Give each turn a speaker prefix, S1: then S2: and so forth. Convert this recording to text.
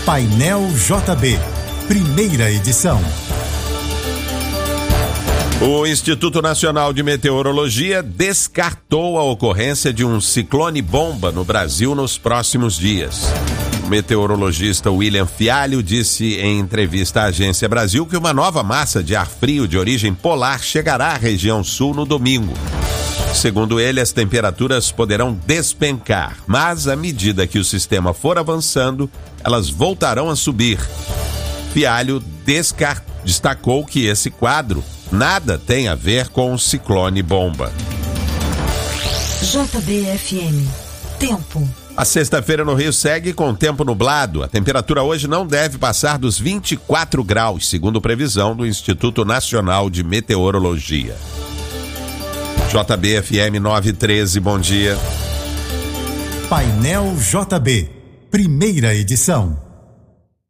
S1: Painel JB, primeira edição.
S2: O Instituto Nacional de Meteorologia descartou a ocorrência de um ciclone-bomba no Brasil nos próximos dias. O meteorologista William Fialho disse em entrevista à Agência Brasil que uma nova massa de ar frio de origem polar chegará à região sul no domingo. Segundo ele, as temperaturas poderão despencar, mas à medida que o sistema for avançando, elas voltarão a subir. Fialho destacou que esse quadro nada tem a ver com o ciclone-bomba.
S3: JBFM. Tempo.
S2: A sexta-feira no Rio segue com tempo nublado. A temperatura hoje não deve passar dos 24 graus, segundo previsão do Instituto Nacional de Meteorologia. JBFM 913, bom dia.
S1: Painel JB, primeira edição.